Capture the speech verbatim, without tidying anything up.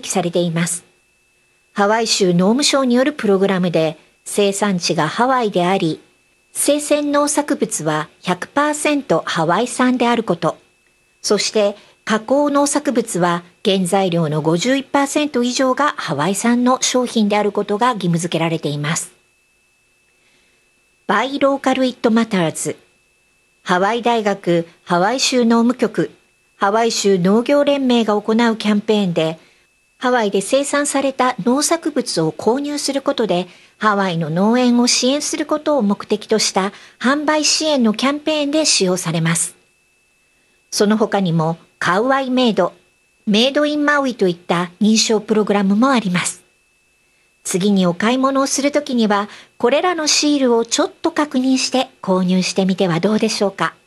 記されています。ハワイ州農務省によるプログラムで生産地がハワイであり、生鮮農作物は ひゃくパーセント ハワイ産であること、そして加工農作物は原材料の ごじゅういちパーセント 以上がハワイ産の商品であることが義務付けられています。Buy Local It Matters。ハワイ大学ハワイ州農務局、ハワイ州農業連盟が行うキャンペーンで、ハワイで生産された農作物を購入することで、ハワイの農園を支援することを目的とした販売支援のキャンペーンで使用されます。その他にも、カウアイメイド、メイドインマウイといった認証プログラムもあります。次にお買い物をするときには、これらのシールをちょっと確認して購入してみてはどうでしょうか。